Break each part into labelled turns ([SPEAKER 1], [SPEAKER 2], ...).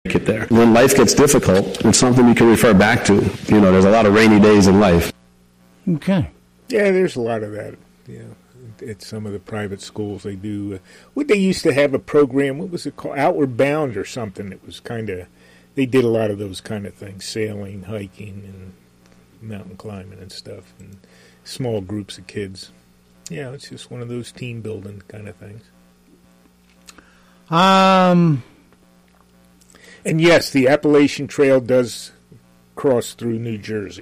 [SPEAKER 1] it there. When life gets difficult, it's something you can refer back to. You know, there's a lot of rainy days in life.
[SPEAKER 2] Okay.
[SPEAKER 3] Yeah, there's a lot of that. Yeah, at some of the private schools, they do. They used to have a program. What was it called? Outward Bound or something. It was kind of. They did a lot of those kind of things: sailing, hiking, and mountain climbing and stuff, and small groups of kids. Yeah, it's just one of those team building kind of things. And yes, the Appalachian Trail does cross through New Jersey.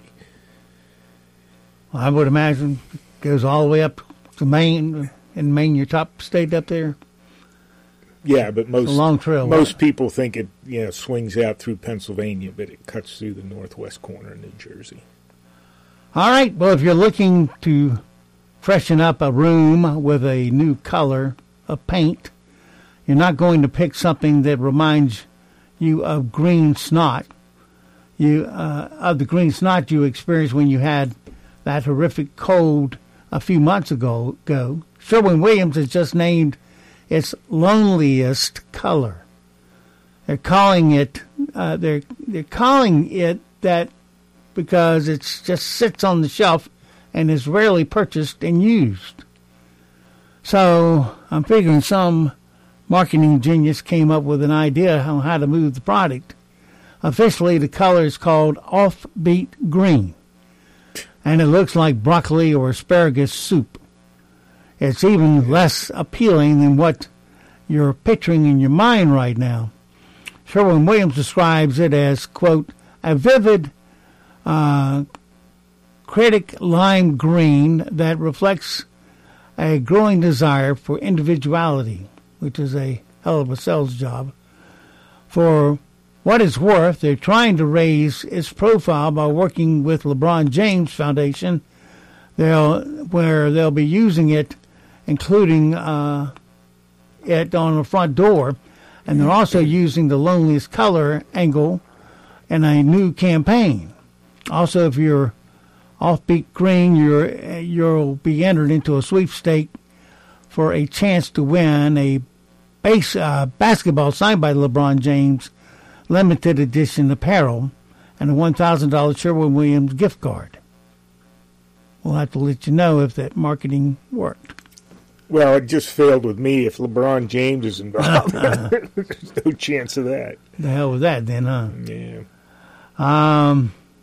[SPEAKER 2] I would imagine it goes all the way up to Maine. In Maine, your top state up there.
[SPEAKER 3] Yeah, but most
[SPEAKER 2] long trail.
[SPEAKER 3] Most people think it swings out through Pennsylvania, but it cuts through the northwest corner of New Jersey.
[SPEAKER 2] All right. Well, if you're looking to freshen up a room with a new color of paint, you're not going to pick something that reminds you of green snot. Of the green snot you experienced when you had that horrific cold a few months ago. Sherwin-Williams has just named its loneliest color. They're calling it that because it just sits on the shelf and is rarely purchased and used. So I'm figuring some marketing genius came up with an idea on how to move the product. Officially, the color is called Offbeat Green, and it looks like broccoli or asparagus soup. It's even less appealing than what you're picturing in your mind right now. Sherwin-Williams describes it as, quote, a vivid critic lime green that reflects a growing desire for individuality, which is a hell of a sales job. For what it's worth, they're trying to raise its profile by working with LeBron James Foundation, where they'll be using it, including it on the front door, and they're also using the loneliest color angle in a new campaign. Also, if you're offbeat green, you'll be entered into a sweepstake for a chance to win a basketball signed by LeBron James limited edition apparel and a $1,000 Sherwin-Williams gift card. We'll have to let you know if that marketing worked.
[SPEAKER 3] Well, it just failed with me. If LeBron James is involved, there's no chance of that.
[SPEAKER 2] The hell with that then, huh?
[SPEAKER 3] Yeah.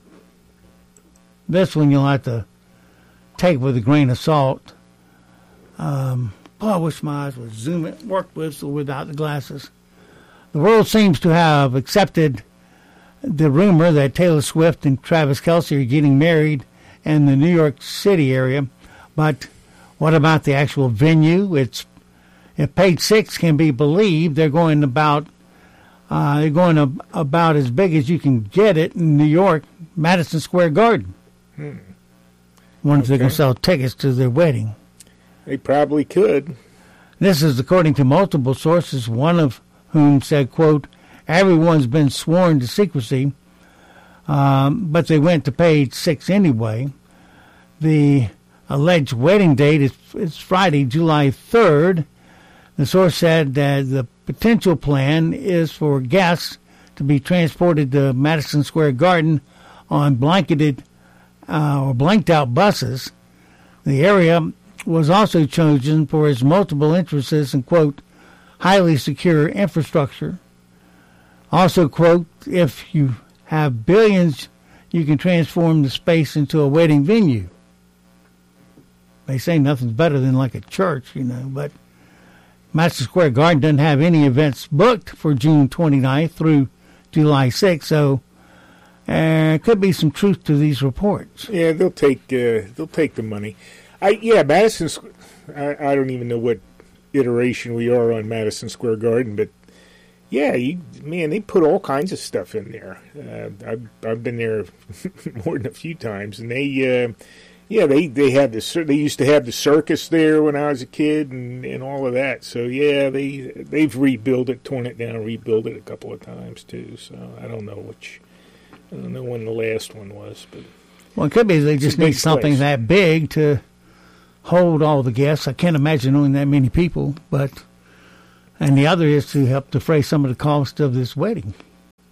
[SPEAKER 2] This one you'll have to take with a grain of salt. I wish my eyes would zoom it, work with or without the glasses. The world seems to have accepted the rumor that Taylor Swift and Travis Kelce are getting married in the New York City area, but what about the actual venue? If Page Six can be believed, they're going about as big as you can get it in New York, Madison Square Garden. Wonder if they're going to sell tickets to their wedding.
[SPEAKER 3] They probably could.
[SPEAKER 2] This is according to multiple sources, one of whom said, quote, everyone's been sworn to secrecy, but they went to Page Six anyway. The alleged wedding date is Friday, July 3rd. The source said that the potential plan is for guests to be transported to Madison Square Garden on blanketed or blanked-out buses. The area was also chosen for its multiple entrances and, quote, highly secure infrastructure. Also, quote, if you have billions, you can transform the space into a wedding venue. They say nothing's better than like a church, but Madison Square Garden doesn't have any events booked for June 29th through July 6th, so there could be some truth to these reports.
[SPEAKER 3] Yeah, they'll take the money. Madison. I don't even know what iteration we are on Madison Square Garden, but yeah, they put all kinds of stuff in there. I've been there more than a few times, and they had they used to have the circus there when I was a kid, and all of that. So yeah, they've rebuilt it, torn it down, rebuilt it a couple of times too. So I don't know when the last one was, but
[SPEAKER 2] well, it could be they just need something that big to hold all the guests. I can't imagine owning that many people, and the other is to help defray some of the cost of this wedding.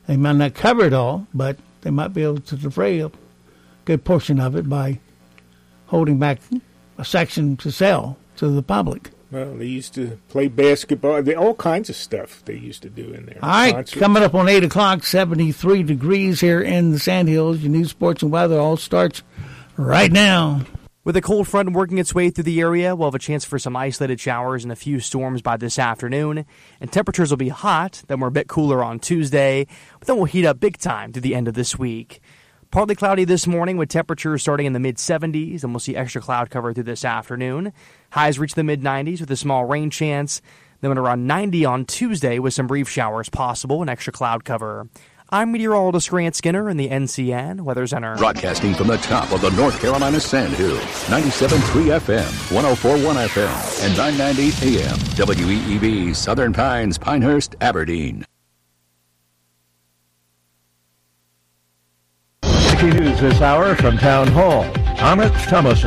[SPEAKER 2] They might not cover it all, but they might be able to defray a good portion of it by holding back a section to sell to the public.
[SPEAKER 3] Well, they used to play basketball. All kinds of stuff they used to do in there.
[SPEAKER 2] All right,
[SPEAKER 3] Concerts.
[SPEAKER 2] Coming up on 8 o'clock, 73 degrees here in the Sandhills. Your news, sports, and weather all starts right now.
[SPEAKER 4] With a cold front working its way through the area, we'll have a chance for some isolated showers and a few storms by this afternoon. And temperatures will be hot, then we're a bit cooler on Tuesday, but then we'll heat up big time through the end of this week. Partly cloudy this morning with temperatures starting in the mid-70s, and we'll see extra cloud cover through this afternoon. Highs reach the mid-90s with a small rain chance. Then at around 90 on Tuesday with some brief showers possible and extra cloud cover. I'm meteorologist Grant Skinner in the NCN Weather Center.
[SPEAKER 5] Broadcasting from the top of the North Carolina Sandhills, 97.3 FM, 104.1 FM, and 990 AM, WEEB, Southern Pines, Pinehurst, Aberdeen.
[SPEAKER 6] News this hour from Town Hall. Amit Thomason.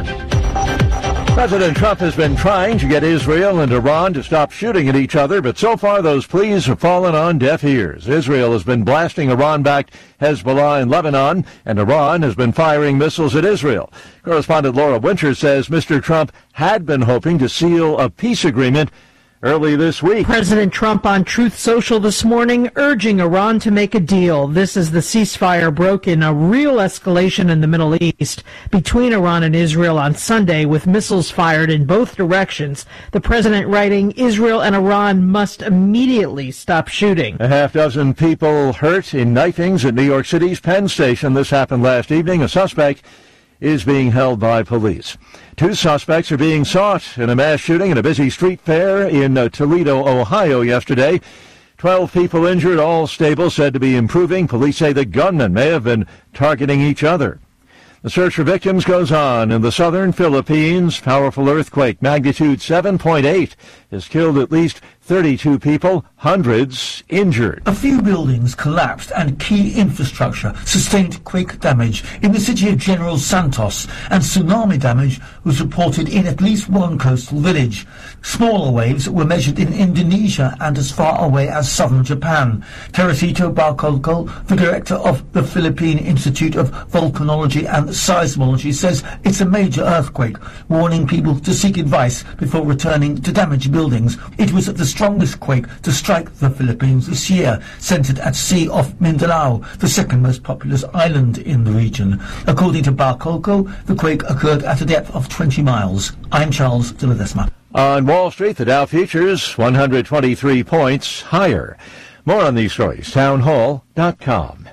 [SPEAKER 6] President Trump has been trying to get Israel and Iran to stop shooting at each other, but so far those pleas have fallen on deaf ears. Israel has been blasting Iran-backed Hezbollah in Lebanon, and Iran has been firing missiles at Israel. Correspondent Laura Winters says Mr. Trump had been hoping to seal a peace agreement early this week.
[SPEAKER 7] President Trump on Truth Social this morning urging Iran to make a deal. This as the ceasefire broke in a real escalation in the Middle East between Iran and Israel on Sunday with missiles fired in both directions. The president writing, Israel and Iran must immediately stop shooting.
[SPEAKER 6] A half dozen people hurt in knifings at New York City's Penn Station. This happened last evening. A suspect is being held by police. 2 suspects are being sought in a mass shooting at a busy street fair in Toledo, Ohio yesterday. 12 people injured, all stable, said to be improving. Police say the gunmen may have been targeting each other. The search for victims goes on in the southern Philippines. Powerful earthquake, magnitude 7.8, has killed at least 32 people, hundreds injured.
[SPEAKER 8] A few buildings collapsed and key infrastructure sustained quake damage in the city of General Santos, and tsunami damage was reported in at least one coastal village. Smaller waves were measured in Indonesia and as far away as southern Japan. Teresito Barcolco, the director of the Philippine Institute of Volcanology and Seismology, says it's a major earthquake, warning people to seek advice before returning to damaged buildings. It was the strongest quake to strike the Philippines this year, centered at sea off Mindanao, the second most populous island in the region. According to Barcolco, the quake occurred at a depth of 20 miles. I'm Charles de Ledesma.
[SPEAKER 6] On Wall Street, the Dow futures 123 points higher. More on these stories, townhall.com.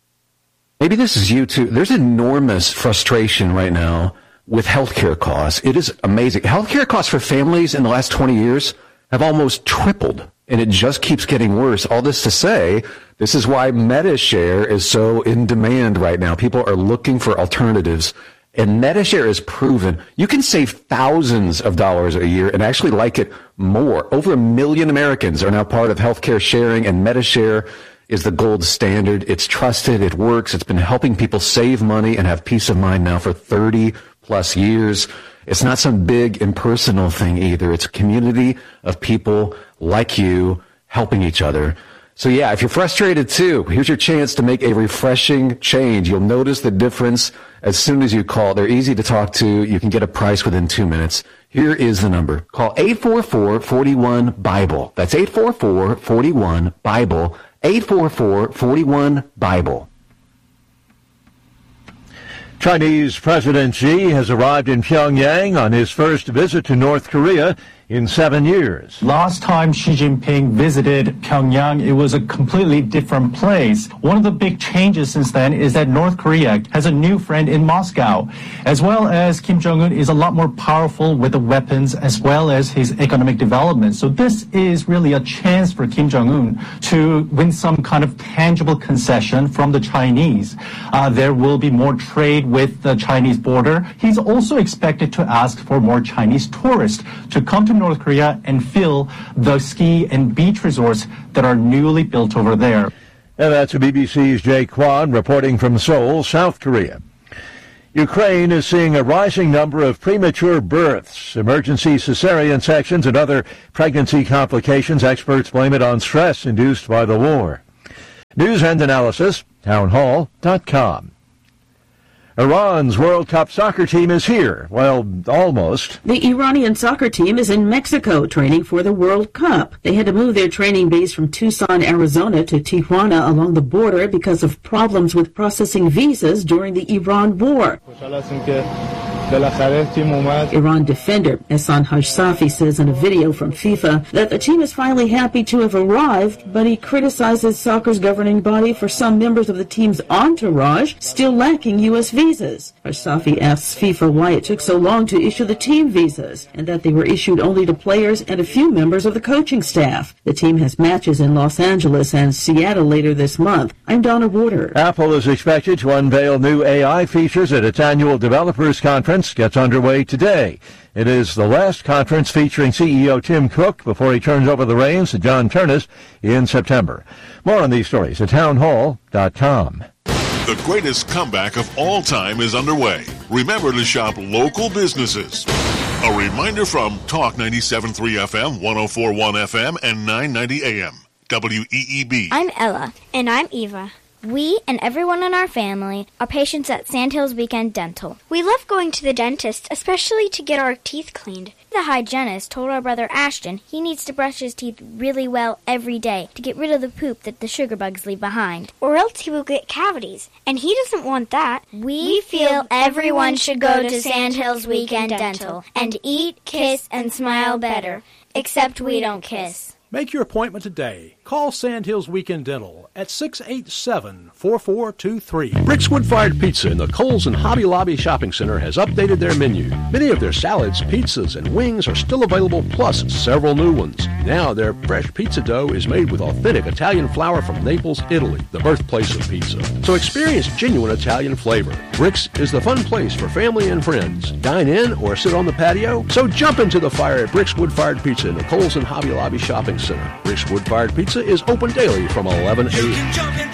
[SPEAKER 1] Maybe this is you too. There's enormous frustration right now with healthcare costs. It is amazing. Healthcare costs for families in the last 20 years have almost tripled, and it just keeps getting worse. All this to say, this is why MediShare is so in demand right now. People are looking for alternatives, and MediShare is proven you can save thousands of dollars a year and actually like it more. Over 1 million Americans are now part of healthcare sharing, and MediShare is the gold standard. It's trusted. It works. It's been helping people save money and have peace of mind now for 30 plus years. It's not some big impersonal thing either. It's a community of people like you helping each other. So yeah, if you're frustrated too, here's your chance to make a refreshing change. You'll notice the difference as soon as you call. They're easy to talk to. You can get a price within 2 minutes. Here is the number. Call 844-41-BIBLE. That's 844-41-BIBLE. 844-41-BIBLE.
[SPEAKER 6] Chinese President Xi has arrived in Pyongyang on his first visit to North Korea in 7 years.
[SPEAKER 9] Last time Xi Jinping visited Pyongyang, it was a completely different place. One of the big changes since then is that North Korea has a new friend in Moscow, as well as Kim Jong-un is a lot more powerful with the weapons as well as his economic development. So this is really a chance for Kim Jong-un to win some kind of tangible concession from the Chinese. There will be more trade with the Chinese border. He's also expected to ask for more Chinese tourists to come to North Korea and fill the ski and beach resorts that are newly built over there.
[SPEAKER 6] And that's BBC's Jay Kwan reporting from Seoul, South Korea. Ukraine is seeing a rising number of premature births, emergency cesarean sections, and other pregnancy complications. Experts blame it on stress induced by the war. News and analysis, townhall.com. Iran's World Cup soccer team is here. Well, almost.
[SPEAKER 10] The Iranian soccer team is in Mexico training for the World Cup. They had to move their training base from Tucson, Arizona to Tijuana along the border because of problems with processing visas during the Iran war. Iran defender Ehsan Hajsafi says in a video from FIFA that the team is finally happy to have arrived, but he criticizes soccer's governing body for some members of the team's entourage still lacking U.S. visas. Hajsafi asks FIFA why it took so long to issue the team visas and that they were issued only to players and a few members of the coaching staff. The team has matches in Los Angeles and Seattle later this month. I'm Donna Warder.
[SPEAKER 6] Apple is expected to unveil new AI features at its annual developers conference. Gets underway today. It is the last conference featuring CEO Tim Cook before he turns over the reins to John Ternus in September. More on these stories at townhall.com.
[SPEAKER 11] The greatest comeback of all time is underway. Remember to shop local businesses. A reminder from Talk 97.3 FM, 104.1 FM, and 990 AM. WEEB.
[SPEAKER 12] I'm Ella. And I'm Eva. We and everyone in our family are patients at Sandhills Weekend Dental. We love going to the dentist, especially to get our teeth cleaned. The hygienist told our brother Ashton he needs to brush his teeth really well every day to get rid of the poop that the sugar bugs leave behind, or else he will get cavities, and he doesn't want that. We feel everyone should go to Sandhills Weekend Dental and eat, kiss, and smile better, except we don't kiss.
[SPEAKER 13] Make your appointment today. Call Sandhills Weekend Dental at 687-4423.
[SPEAKER 14] Rick's Wood Fired Pizza in the Kohl's and Hobby Lobby Shopping Center has updated their menu. Many of their salads, pizzas, and wings are still available, plus several new ones. Now their fresh pizza dough is made with authentic Italian flour from Naples, Italy, the birthplace of pizza. So experience genuine Italian flavor. Rick's is the fun place for family and friends. Dine in or sit on the patio. So jump into the fire at Rick's Wood Fired Pizza in the Kohl's and Hobby Lobby Shopping Center. Rick's Wood Fired Pizza is open daily from 11 a.m.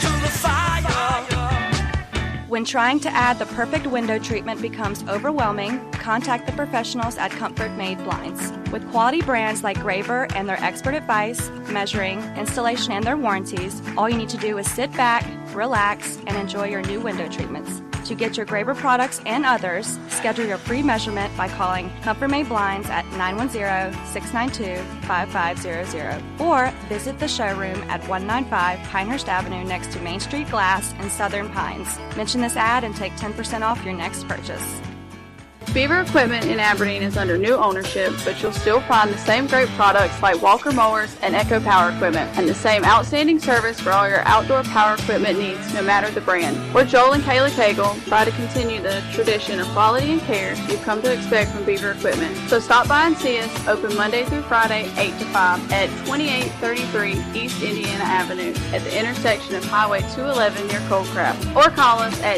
[SPEAKER 15] When trying to add the perfect window treatment becomes overwhelming, contact the professionals at Comfort Made Blinds. With quality brands like Graber and their expert advice, measuring, installation, and their warranties, all you need to do is sit back, relax, and enjoy your new window treatments. To get your Graber products and others, schedule your free measurement by calling Comfort Made Blinds at 910-692-5500 or visit the showroom at 195 Pinehurst Avenue next to Main Street Glass in Southern Pines. Mention this ad and take 10% off your next purchase.
[SPEAKER 16] Beaver Equipment in Aberdeen is under new ownership, but you'll still find the same great products like Walker Mowers and Echo Power Equipment, and the same outstanding service for all your outdoor power equipment needs, no matter the brand. We're Joel and Kayla Cagle, try to continue the tradition of quality and care you've come to expect from Beaver Equipment. So stop by and see us, open Monday through Friday, 8 to 5, at 2833 East Indiana Avenue, at the intersection of Highway 211 near Coldcraft, or call us at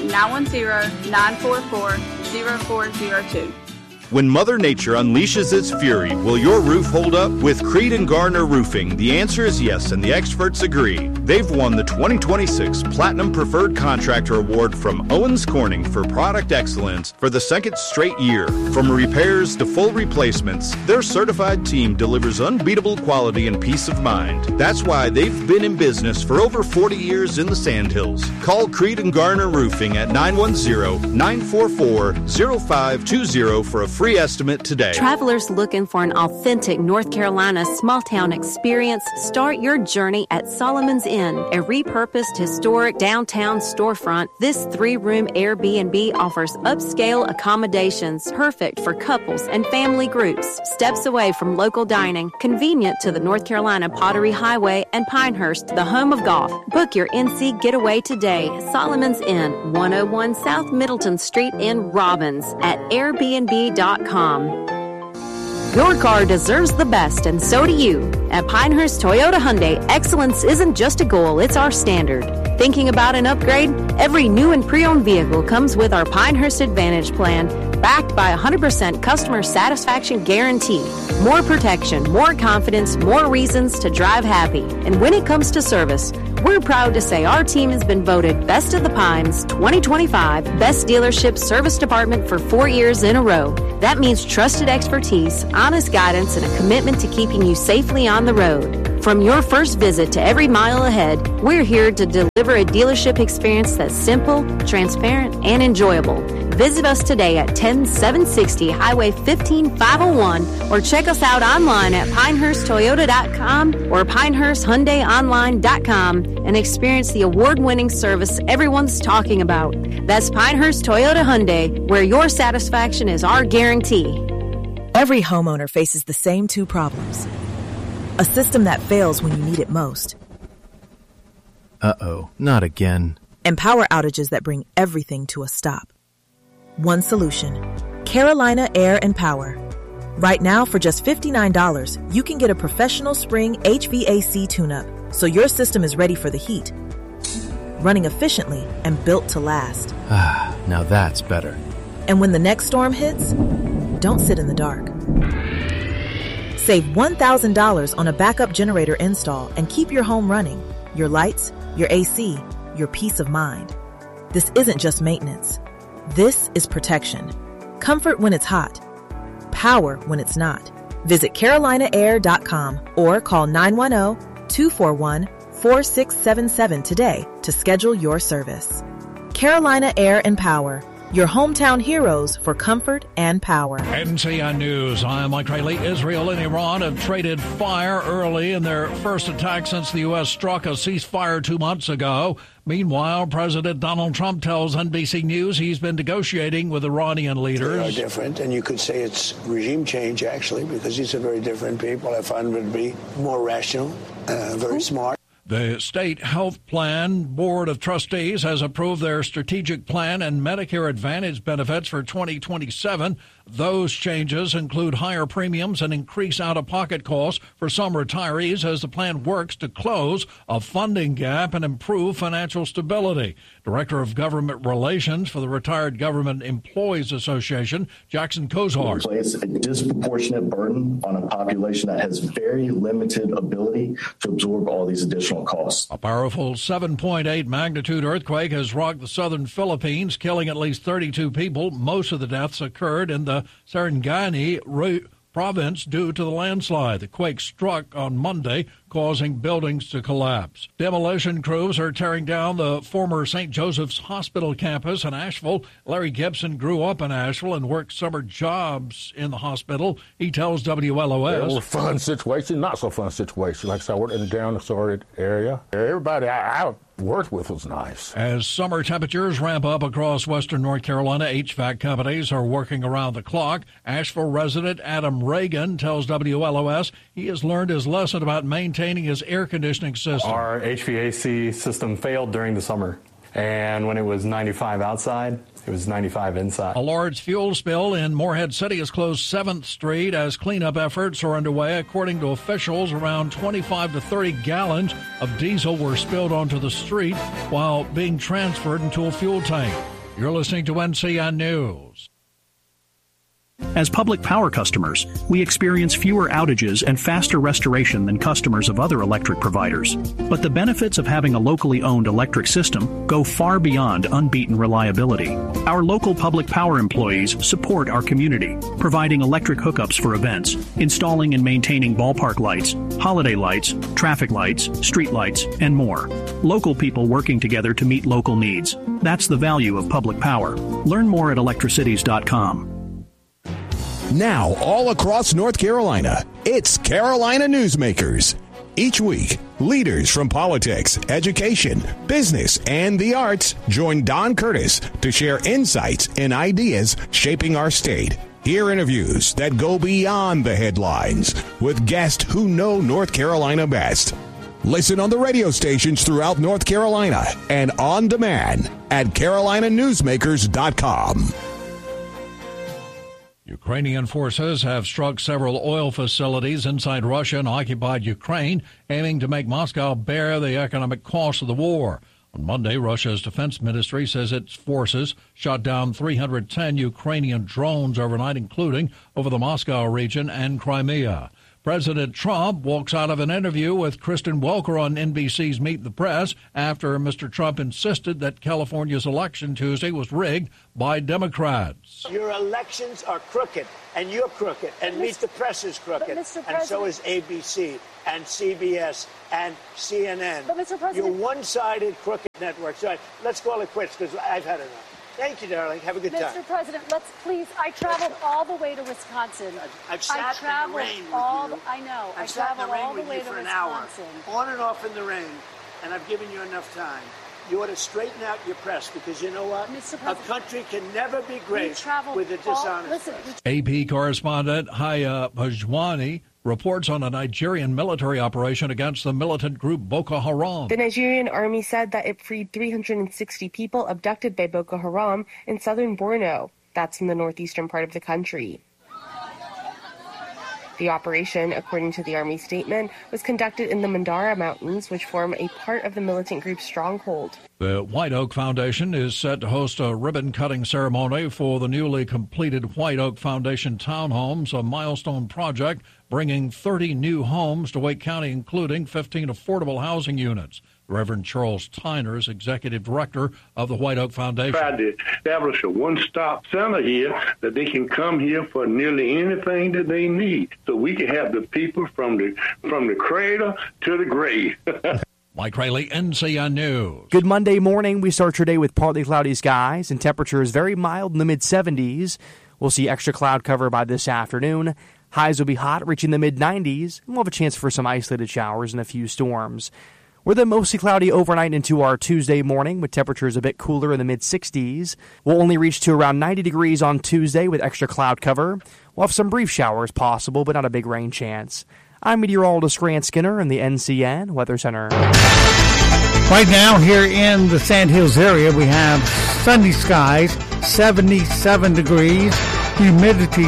[SPEAKER 16] 910-944-0402.
[SPEAKER 17] When Mother Nature unleashes its fury, will your roof hold up? With Creed & Garner Roofing, the answer is yes, and the experts agree. They've won the 2026 Platinum Preferred Contractor Award from Owens Corning for product excellence for the second straight year. From repairs to full replacements, their certified team delivers unbeatable quality and peace of mind. That's why they've been in business for over 40 years in the Sandhills. Call Creed & Garner Roofing at 910-944-0520 for a free estimate today.
[SPEAKER 18] Travelers looking for an authentic North Carolina small town experience, start your journey at Solomon's Inn, a repurposed historic downtown storefront. This 3-room Airbnb offers upscale accommodations perfect for couples and family groups. Steps away from local dining, convenient to the North Carolina Pottery Highway and Pinehurst, the home of golf. Book your NC getaway today. Solomon's Inn, 101 South Middleton Street in Robbins at Airbnb.com. Your car deserves the best, and so do you. At Pinehurst Toyota Hyundai, excellence isn't just a goal, it's our standard. Thinking about an upgrade? Every new and pre-owned vehicle comes with our Pinehurst Advantage plan, backed by 100% customer satisfaction guarantee. More protection, more confidence, more reasons to drive happy. And when it comes to service, we're proud to say our team has been voted Best of the Pines 2025 Best Dealership Service Department for 4 years in a row. That means trusted expertise, honest guidance, and a commitment to keeping you safely on the road. From your first visit to every mile ahead, we're here to deliver a dealership experience that's simple, transparent, and enjoyable. Visit us today at 10760 Highway 15501 or check us out online at PinehurstToyota.com or PinehurstHyundaiOnline.com and experience the award-winning service everyone's talking about. That's Pinehurst Toyota Hyundai, where your satisfaction is our guarantee.
[SPEAKER 19] Every homeowner faces the same two problems. A system that fails when you need it most.
[SPEAKER 20] Uh-oh, not again.
[SPEAKER 19] And power outages that bring everything to a stop. One solution. Carolina Air and Power. Right now, for just $59, you can get a professional spring HVAC tune-up, so your system is ready for the heat, running efficiently and built to last.
[SPEAKER 20] Ah, now that's better.
[SPEAKER 19] And when the next storm hits, don't sit in the dark. Save $1,000 on a backup generator install and keep your home running, your lights, your AC, your peace of mind. This isn't just maintenance. This is protection. Comfort when it's hot. Power when it's not. Visit CarolinaAir.com or call 910-241-4677 today to schedule your service. Carolina Air and Power. Your hometown heroes for comfort and power.
[SPEAKER 21] NCN News. I'm Mike Riley. Israel and Iran have traded fire early in their first attack since the U.S. struck a ceasefire 2 months ago. Meanwhile, President Donald Trump tells NBC News he's been negotiating with Iranian leaders.
[SPEAKER 22] They are different, and you could say it's regime change, actually, because these are very different people. I find them to be more rational, very smart.
[SPEAKER 21] The State Health Plan Board of Trustees has approved their strategic plan and Medicare Advantage benefits for 2027. Those changes include higher premiums and increased out-of-pocket costs for some retirees as the plan works to close a funding gap and improve financial stability. Director of Government Relations for the Retired Government Employees Association, Jackson Kozar.
[SPEAKER 23] Place a disproportionate burden on a population that has very limited ability to absorb all these additional costs.
[SPEAKER 21] A powerful 7.8 magnitude earthquake has rocked the southern Philippines, killing at least 32 people. Most of the deaths occurred in the Sarangani province due to the landslide. The quake struck on Monday, causing buildings to collapse. Demolition crews are tearing down the former St. Joseph's Hospital campus in Asheville. Larry Gibson grew up in Asheville and worked summer jobs in the hospital. He tells WLOS.
[SPEAKER 24] There were fun situations, not so fun situations. Like I said, I worked in the down assorted area. Everybody I worked with was nice.
[SPEAKER 21] As summer temperatures ramp up across western North Carolina, HVAC companies are working around the clock. Asheville resident Adam Reagan tells WLOS he has learned his lesson about maintaining his air conditioning system.
[SPEAKER 25] Our HVAC system failed during the summer, and when it was 95 outside, it was 95 inside.
[SPEAKER 21] A large fuel spill in Morehead City has closed 7th Street as cleanup efforts are underway. According to officials, around 25 to 30 gallons of diesel were spilled onto the street while being transferred into a fuel tank. You're listening to NCN News.
[SPEAKER 26] As public power customers, we experience fewer outages and faster restoration than customers of other electric providers. But the benefits of having a locally owned electric system go far beyond unbeaten reliability. Our local public power employees support our community, providing electric hookups for events, installing and maintaining ballpark lights, holiday lights, traffic lights, street lights, and more. Local people working together to meet local needs. That's the value of public power. Learn more at electricities.com.
[SPEAKER 27] Now, all across North Carolina, it's Carolina Newsmakers. Each week, leaders from politics, education, business, and the arts join Don Curtis to share insights and ideas shaping our state. Hear interviews that go beyond the headlines with guests who know North Carolina best. Listen on the radio stations throughout North Carolina and on demand at carolinanewsmakers.com.
[SPEAKER 21] Ukrainian forces have struck several oil facilities inside Russia and occupied Ukraine, aiming to make Moscow bear the economic cost of the war. On Monday, Russia's defense ministry says its forces shot down 310 Ukrainian drones overnight, including over the Moscow region and Crimea. President Trump walks out of an interview with Kristen Welker on NBC's Meet the Press after Mr. Trump insisted that California's election Tuesday was rigged by Democrats.
[SPEAKER 22] Your elections are crooked, and you're crooked, and Meet the Press is crooked, and so is ABC and CBS and CNN.
[SPEAKER 1] But Mr. President,
[SPEAKER 22] you're one-sided crooked network. So let's call it quits because I've had enough. Thank you, darling. Have a good time.
[SPEAKER 1] Mr. President, let's please. I traveled all the way to Wisconsin.
[SPEAKER 22] I've sat in the rain with you.
[SPEAKER 1] I know.
[SPEAKER 22] I've sat in the rain with you for an hour, on and off in the rain, and I've given you enough time. You ought to straighten out your press because you know what? A country can never be great with a dishonest press.
[SPEAKER 21] AP correspondent Haya Pajwani reports on a Nigerian military operation against the militant group Boko Haram.
[SPEAKER 2] The Nigerian army said that it freed 360 people abducted by Boko Haram in southern Borno. That's in the northeastern part of the country. The operation, according to the Army statement, was conducted in the Mandara Mountains, which form a part of the militant group's stronghold.
[SPEAKER 21] The White Oak Foundation is set to host a ribbon-cutting ceremony for the newly completed White Oak Foundation townhomes, a milestone project bringing 30 new homes to Wake County, including 15 affordable housing units. Reverend Charles Tyner is executive director of the White Oak Foundation.
[SPEAKER 3] Tried to establish a one-stop center here that they can come here for nearly anything that they need, so we can have the people from the cradle to the grave.
[SPEAKER 21] Mike Rayleigh, NCN News.
[SPEAKER 4] Good Monday morning. We start your day with partly cloudy skies and temperatures very mild in the mid-70s. We'll see extra cloud cover by this afternoon. Highs will be hot, reaching the mid-90s, and we'll have a chance for some isolated showers and a few storms. We're then mostly cloudy overnight into our Tuesday morning with temperatures a bit cooler in the mid-60s. We'll only reach to around 90 degrees on Tuesday with extra cloud cover. We'll have some brief showers possible, but not a big rain chance. I'm meteorologist Grant Skinner in the NCN Weather Center.
[SPEAKER 5] Right now here in the Sand Hills area, we have sunny skies, 77 degrees, humidity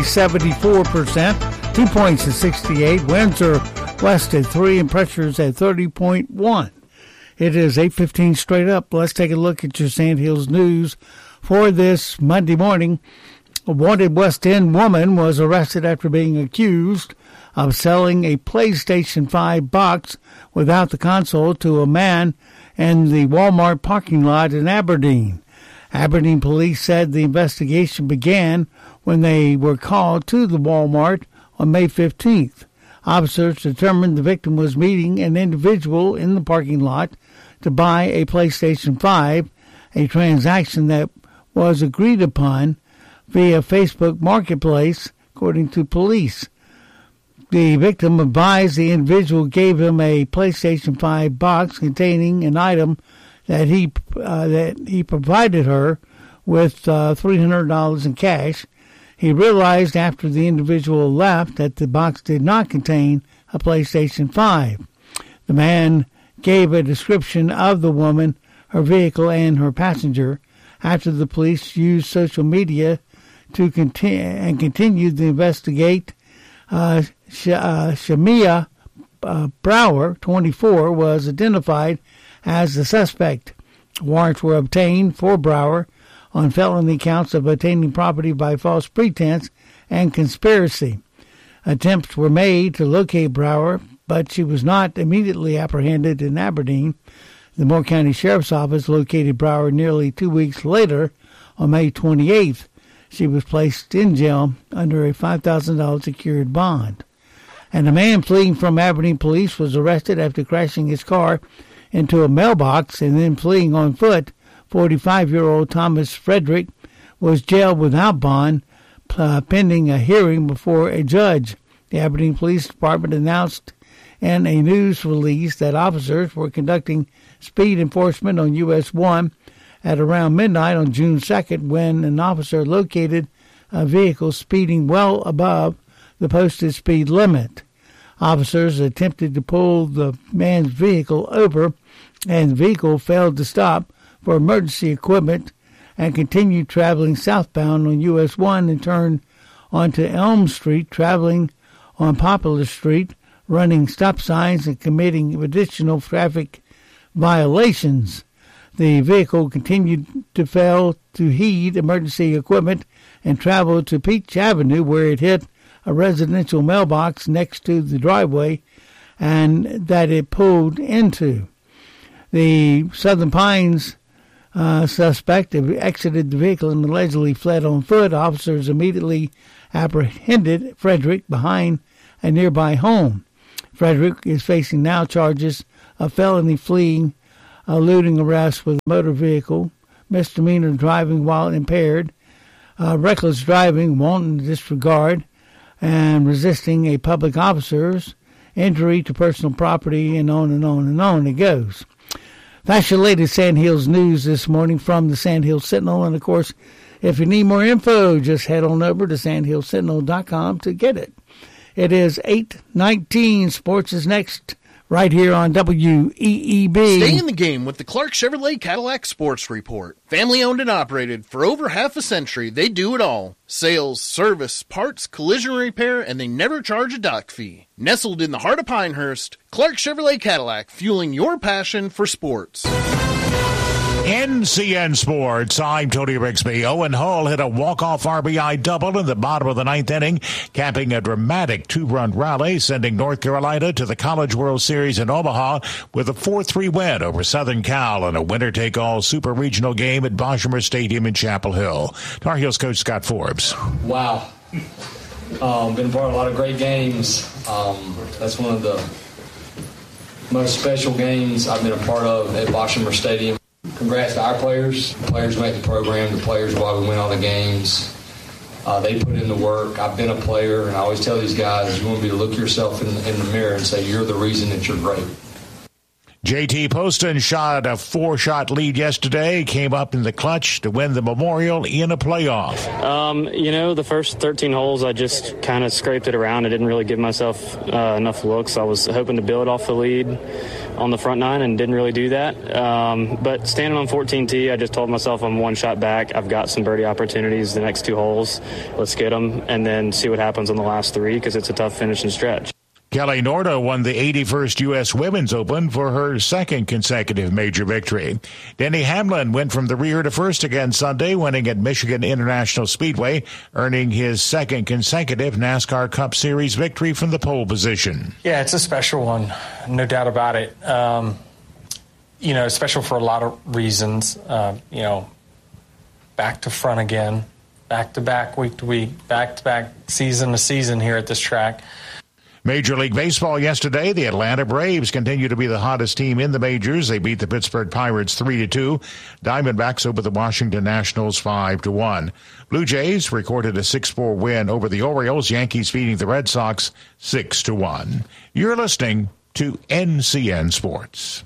[SPEAKER 5] 74%, dew points at 68, winds are west at 3 and pressures at 30.1. It is 8:15 straight up. Let's take a look at your Sand Hills news for this Monday morning. A wanted West End woman was arrested after being accused of selling a PlayStation 5 box without the console to a man in the Walmart parking lot in Aberdeen. Aberdeen police said the investigation began when they were called to the Walmart on May 15th. Officers determined the victim was meeting an individual in the parking lot to buy a PlayStation 5, a transaction that was agreed upon via Facebook Marketplace, according to police. The victim advised the individual gave him a PlayStation 5 box containing an item that he provided her with $300 in cash. He realized after the individual left that the box did not contain a PlayStation 5. The man gave a description of the woman, her vehicle, and her passenger. After the police used social media to continue to investigate, Shamia Brower, 24, was identified as the suspect. Warrants were obtained for Brower on felony counts of obtaining property by false pretense and conspiracy. Attempts were made to locate Brower, but she was not immediately apprehended in Aberdeen. The Moore County Sheriff's Office located Brower nearly 2 weeks later on May 28th. She was placed in jail under a $5,000 secured bond. And a man fleeing from Aberdeen police was arrested after crashing his car into a mailbox and then fleeing on foot. 45-year-old Thomas Frederick was jailed without bond, pending a hearing before a judge. The Aberdeen Police Department announced in a news release that officers were conducting speed enforcement on US 1 at around midnight on June 2nd when an officer located a vehicle speeding well above the posted speed limit. Officers attempted to pull the man's vehicle over, and the vehicle failed to stop for emergency equipment and continued traveling southbound on US 1 and turned onto Elm Street, traveling on Poplar Street, running stop signs and committing additional traffic violations. The vehicle continued to fail to heed emergency equipment and traveled to Peach Avenue, where it hit a residential mailbox next to the driveway and that it pulled into. The Southern Pines suspect exited the vehicle and allegedly fled on foot. Officers immediately apprehended Frederick behind a nearby home. Frederick is facing now charges of felony fleeing, eluding arrest with a motor vehicle, misdemeanor driving while impaired, reckless driving, wanton disregard, and resisting a public officer's injury to personal property, and on and on and on it goes. That's your latest Sand Hills news this morning from the Sand Hills Sentinel. And, of course, if you need more info, just head on over to sandhillsentinel.com to get it. It is 8:19. Sports is next right here on WEEB.
[SPEAKER 6] Stay in the game with the Clark Chevrolet Cadillac Sports Report. Family owned and operated for over half a century, they do it all. Sales, service, parts, collision repair, and they never charge a dock fee. Nestled in the heart of Pinehurst, Clark Chevrolet Cadillac, fueling your passion for sports.
[SPEAKER 7] NCN Sports, I'm Tony Rigsby. Owen Hall hit a walk-off RBI double in the bottom of the ninth inning, capping a dramatic two-run rally, sending North Carolina to the College World Series in Omaha with a 4-3 win over Southern Cal in a winner-take-all super regional game at Boshamer Stadium in Chapel Hill. Tar Heels coach Scott Forbes.
[SPEAKER 8] Wow. Been a part of a lot of great games. That's one of the most special games I've been a part of at Boshamer Stadium. Congrats to our players. The players make the program. The players are why we win all the games. They put in the work. I've been a player, and I always tell these guys, you want to be to look yourself in the mirror and say, you're the reason that you're great.
[SPEAKER 7] JT Poston shot a 4-shot lead yesterday, came up in the clutch to win the Memorial in a playoff.
[SPEAKER 9] The first 13 holes, I just kind of scraped it around. I didn't really give myself enough looks. I was hoping to build off the lead on the front nine and didn't really do that. But standing on 14T, I just told myself I'm one shot back. I've got some birdie opportunities the next 2 holes. Let's get them and then see what happens on the last 3 because it's a tough finishing stretch.
[SPEAKER 7] Kelly Norda won the 81st U.S. Women's Open for her second consecutive major victory. Denny Hamlin went from the rear to first again Sunday, winning at Michigan International Speedway, earning his second consecutive NASCAR Cup Series victory from the pole position.
[SPEAKER 10] Yeah, it's a special one, no doubt about it. Special for a lot of reasons. Back to front again, back to back, week to week, back to back, season to season here at this track.
[SPEAKER 7] Major League Baseball yesterday, the Atlanta Braves continue to be the hottest team in the majors. They beat the Pittsburgh Pirates 3-2. Diamondbacks over the Washington Nationals 5-1. Blue Jays recorded a 6-4 win over the Orioles. Yankees beating the Red Sox 6-1. You're listening to NCN Sports.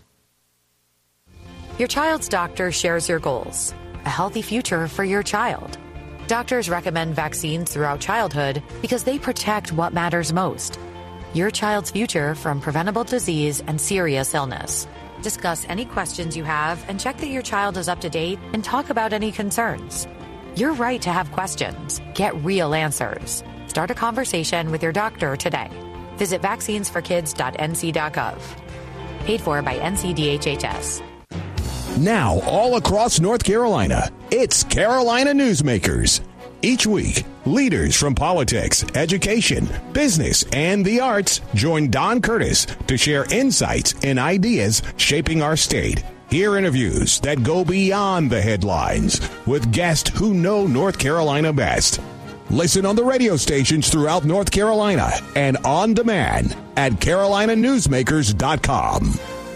[SPEAKER 11] Your child's doctor shares your goals. A healthy future for your child. Doctors recommend vaccines throughout childhood because they protect what matters most. Your child's future from preventable disease and serious illness. Discuss any questions you have and check that your child is up to date and talk about any concerns. You're right to have questions. Get real answers. Start a conversation with your doctor today. Visit vaccinesforkids.nc.gov. Paid for by NCDHHS.
[SPEAKER 27] Now, all across North Carolina, it's Carolina Newsmakers. Each week, leaders from politics, education, business, and the arts join Don Curtis to share insights and ideas shaping our state. Hear interviews that go beyond the headlines with guests who know North Carolina best. Listen on the radio stations throughout North Carolina and on demand at carolinanewsmakers.com.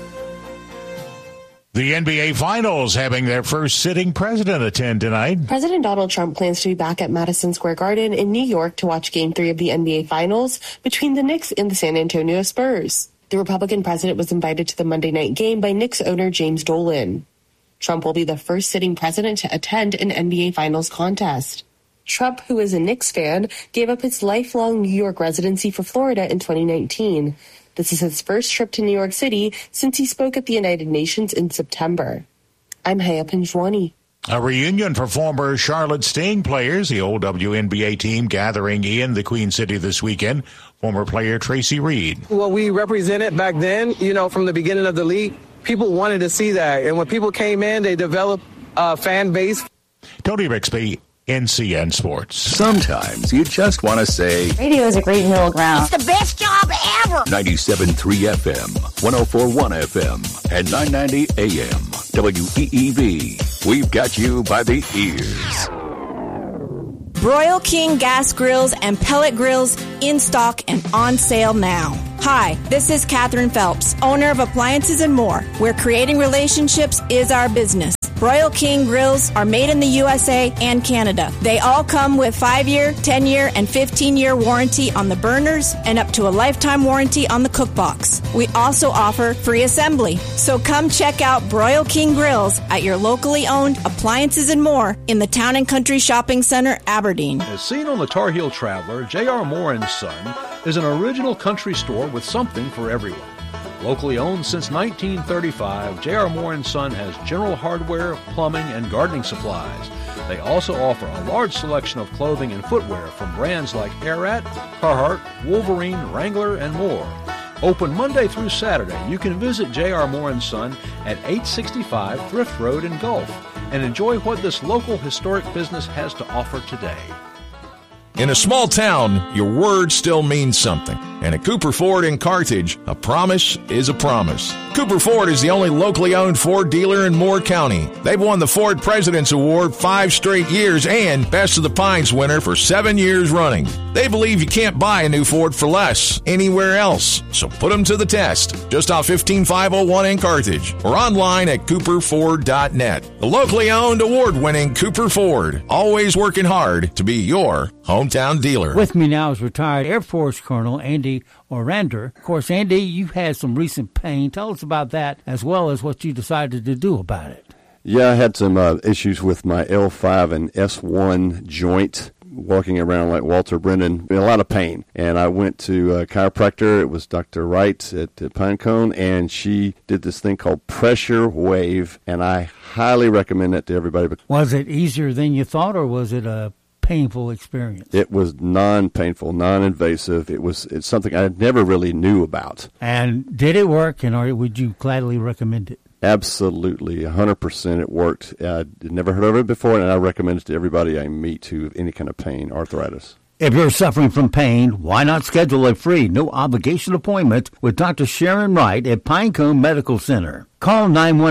[SPEAKER 7] The NBA Finals having their first sitting president attend tonight.
[SPEAKER 2] President Donald Trump plans to be back at Madison Square Garden in New York to watch Game 3 of the NBA Finals between the Knicks and the San Antonio Spurs. The Republican president was invited to the Monday night game by Knicks owner James Dolan. Trump will be the first sitting president to attend an NBA Finals contest. Trump, who is a Knicks fan, gave up his lifelong New York residency for Florida in 2019. This is his first trip to New York City since he spoke at the United Nations in September. I'm Haya Pinjwani.
[SPEAKER 7] A reunion for former Charlotte Sting players, the old WNBA team gathering in the Queen City this weekend. Former player Tracy Reed.
[SPEAKER 12] What we represented back then, from the beginning of the league, people wanted to see that. And when people came in, they developed a fan base.
[SPEAKER 7] Tony Rigsby, NCN Sports.
[SPEAKER 13] Sometimes you just want to say,
[SPEAKER 14] radio is a great middle ground.
[SPEAKER 15] It's the best job ever.
[SPEAKER 13] 97.3 FM, 104.1 FM, and 990 AM. WEEV. We've got you by the ears.
[SPEAKER 16] Broil King gas grills and pellet grills in stock and on sale now. Hi, this is Katherine Phelps, owner of Appliances and More, where creating relationships is our business. Broil King grills are made in the USA and Canada. They all come with 5-year, 10-year, and 15-year warranty on the burners and up to a lifetime warranty on the cookbox. We also offer free assembly. So come check out Broil King grills at your locally owned Appliances and More in the Town and Country Shopping Center, Aberdeen.
[SPEAKER 17] As seen on the Tar Heel Traveler, J.R. Moore & Son is an original country store with something for everyone. Locally owned since 1935, J.R. Moore & Son has general hardware, plumbing, and gardening supplies. They also offer a large selection of clothing and footwear from brands like Aerat, Carhartt, Wolverine, Wrangler, and more. Open Monday through Saturday, you can visit J.R. Moore & Son at 865 Thrift Road in Gulf and enjoy what this local historic business has to offer today.
[SPEAKER 18] In a small town, your word still means something. And at Cooper Ford in Carthage, a promise is a promise. Cooper Ford is the only locally owned Ford dealer in Moore County. They've won the Ford President's Award 5 straight years and Best of the Pines winner for 7 years running. They believe you can't buy a new Ford for less anywhere else. So put them to the test. Just off 15501 in Carthage or online at cooperford.net. The locally owned, award-winning Cooper Ford. Always working hard to be your hometown dealer.
[SPEAKER 5] With me now is retired Air Force Colonel Andy Orander. Of course, Andy, you've had some recent pain. Tell us about that as well as what you decided to do about it.
[SPEAKER 20] Yeah, I had some issues with my L5 and S1 joint, walking around like Walter Brennan, in a lot of pain. And I went to a chiropractor. It was Dr. Wright at Pinecone, and she did this thing called Pressure Wave, and I highly recommend it to everybody.
[SPEAKER 5] Was it easier than you thought, or was it a painful experience?
[SPEAKER 20] It was non-painful, non-invasive. It's something I never really knew about.
[SPEAKER 5] And did it work, and or would you gladly recommend it?
[SPEAKER 20] Absolutely, 100% it worked. I'd never heard of it before, and I recommend it to everybody I meet who have any kind of pain, arthritis.
[SPEAKER 5] If you're suffering from pain, why not schedule a free, no-obligation appointment with Dr. Sharon Wright at Pinecone Medical Center? Call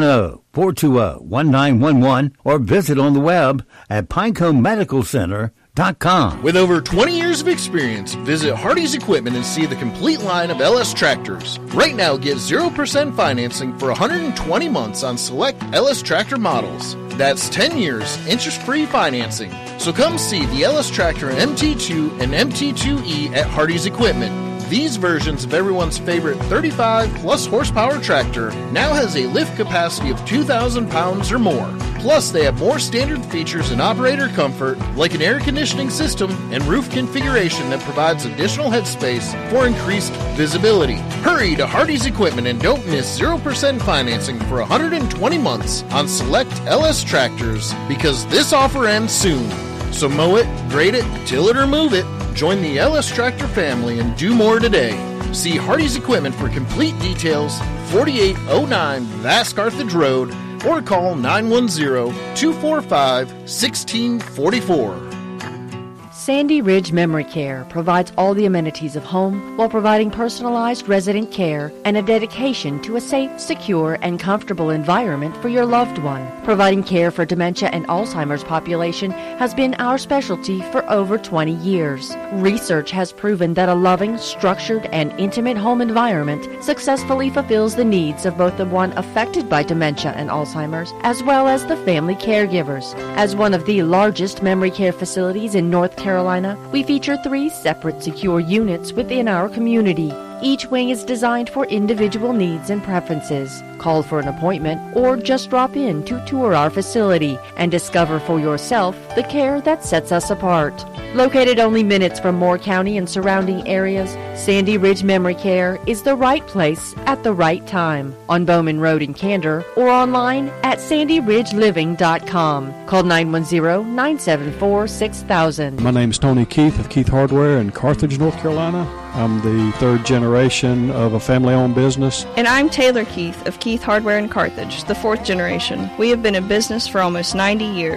[SPEAKER 5] 910-420-1911 or visit on the web at pineconemedicalcenter.com.
[SPEAKER 6] With over 20 years of experience, visit Hardy's Equipment and see the complete line of LS tractors. Right now, get 0% financing for 120 months on select LS tractor models. That's 10 years, interest-free financing. So come see the LS Tractor MT2 and MT2E at Hardy's Equipment. These versions of everyone's favorite 35-plus horsepower tractor now has a lift capacity of 2,000 pounds or more. Plus, they have more standard features and operator comfort, like an air conditioning system and roof configuration that provides additional headspace for increased visibility. Hurry to Hardy's Equipment and don't miss 0% financing for 120 months on select LS tractors, because this offer ends soon. So mow it, grade it, till it or move it. Join the LS Tractor family and do more today. See Hardy's Equipment for complete details, 4809 Vass Carthage Road, or call 910-245-1644.
[SPEAKER 28] Sandy Ridge Memory Care provides all the amenities of home while providing personalized resident care and a dedication to a safe, secure, and comfortable environment for your loved one. Providing care for dementia and Alzheimer's population has been our specialty for over 20 years. Research has proven that a loving, structured, and intimate home environment successfully fulfills the needs of both the one affected by dementia and Alzheimer's as well as the family caregivers. As one of the largest memory care facilities in North Carolina, we feature 3 separate secure units within our community. Each wing is designed for individual needs and preferences. Call for an appointment or just drop in to tour our facility and discover for yourself the care that sets us apart. Located only minutes from Moore County and surrounding areas, Sandy Ridge Memory Care is the right place at the right time. On Bowman Road in Candor or online at sandyridgeliving.com. Call 910-974-6000.
[SPEAKER 29] My name is Tony Keith of Keith Hardware in Carthage, North Carolina. I'm the 3rd generation of a family-owned business.
[SPEAKER 30] And I'm Taylor Keith of Keith Hardware in Carthage, the 4th generation. We have been in business for almost 90 years.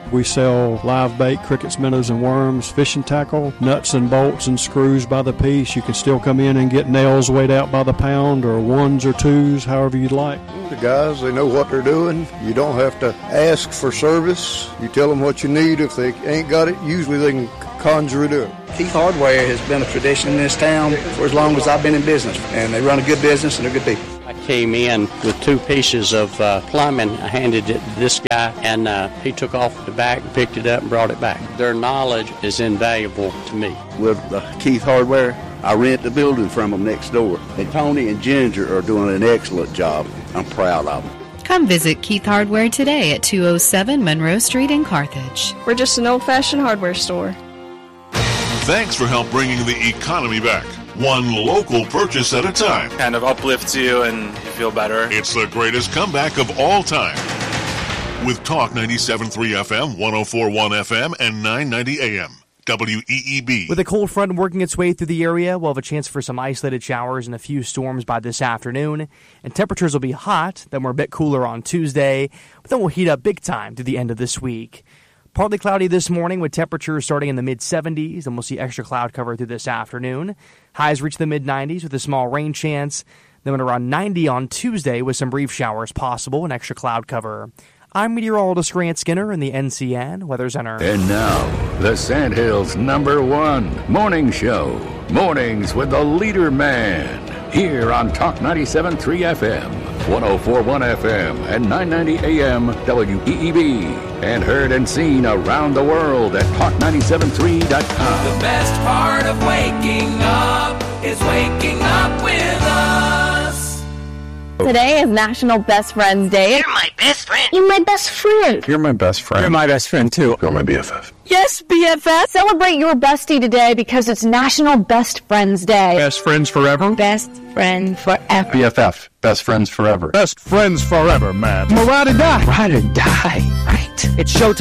[SPEAKER 29] We sell live bait, crickets, minnows, and worms, fishing tackle, nuts and bolts and screws by the piece. You can still come in and get nails weighed out by the pound, or ones or twos, however you'd like.
[SPEAKER 1] The guys, they know what they're doing. You don't have to ask for service. You tell them what you need. If they ain't got it, usually they can conjure it up.
[SPEAKER 14] Keith Hardware has been a tradition in this town for as long as I've been in business, and they run a good business and they're good people.
[SPEAKER 15] I came in with 2 pieces of plumbing. I handed it to this guy, and he took off the back, picked it up, and brought it back. Their knowledge is invaluable to me.
[SPEAKER 19] With Keith Hardware, I rent the building from them next door. And Tony and Ginger are doing an excellent job. I'm proud of them.
[SPEAKER 22] Come visit Keith Hardware today at 207 Monroe Street in Carthage.
[SPEAKER 23] We're just an old-fashioned hardware store.
[SPEAKER 24] Thanks for help bringing the economy back. One local purchase at a time.
[SPEAKER 25] Kind of uplifts you and you feel better.
[SPEAKER 24] It's the greatest comeback of all time. With Talk 97.3 FM, 104.1 FM, and 990 AM. WEEB.
[SPEAKER 4] With a cold front working its way through the area, we'll have a chance for some isolated showers and a few storms by this afternoon. And temperatures will be hot, then we're a bit cooler on Tuesday, but then we'll heat up big time through the end of this week. Partly cloudy this morning with temperatures starting in the mid-70s, and we'll see extra cloud cover through this afternoon. Highs reach the mid-90s with a small rain chance. Then at around 90 on Tuesday with some brief showers possible and extra cloud cover. I'm meteorologist Grant Skinner in the NCN Weather Center.
[SPEAKER 13] And now, the Sandhills #1 morning show. Mornings with the leader man. Here on Talk 97.3 FM, 104.1 FM, and 990 AM WEEB. And heard and seen around the world at talk973.com.
[SPEAKER 26] The best part of waking up is waking up with us.
[SPEAKER 30] Today is National Best Friends Day.
[SPEAKER 26] You're my best friend.
[SPEAKER 30] You're my best friend.
[SPEAKER 31] You're my best friend. You're my best friend, too. You're my BFF.
[SPEAKER 30] Yes, BFF. Celebrate your bestie today because it's National Best Friends Day.
[SPEAKER 31] Best friends forever?
[SPEAKER 30] Best friend forever.
[SPEAKER 31] BFF. Best friends forever.
[SPEAKER 29] Best friends forever, man.
[SPEAKER 31] Ride or die.
[SPEAKER 30] Ride or die. Right.
[SPEAKER 4] It's showtime.